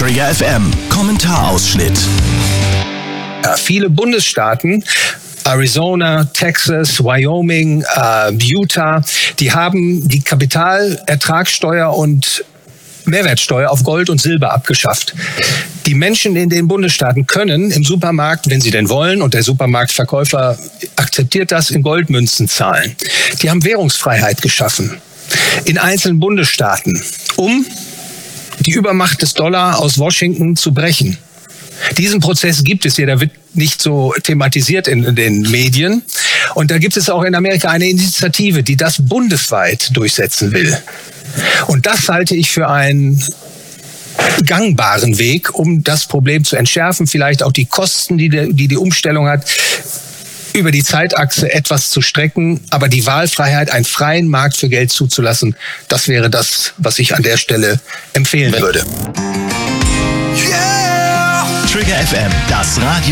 Trigger FM Kommentarausschnitt. Ja, viele Bundesstaaten, Arizona, Texas, Wyoming, Utah, die haben die Kapitalertragssteuer und Mehrwertsteuer auf Gold und Silber abgeschafft. Die Menschen in den Bundesstaaten können im Supermarkt, wenn sie denn wollen, und der Supermarktverkäufer akzeptiert das, in Goldmünzen zahlen. Die haben Währungsfreiheit geschaffen in einzelnen Bundesstaaten, um die Übermacht des Dollar aus Washington zu brechen. Diesen Prozess gibt es hier, der wird nicht so thematisiert in den Medien. Und da gibt es auch in Amerika eine Initiative, die das bundesweit durchsetzen will. Und das halte ich für einen gangbaren Weg, um das Problem zu entschärfen, vielleicht auch die Kosten, die die Umstellung hat, über die Zeitachse etwas zu strecken, aber die Wahlfreiheit, einen freien Markt für Geld zuzulassen, das wäre das, was ich an der Stelle empfehlen würde. Trigger FM, das Radio.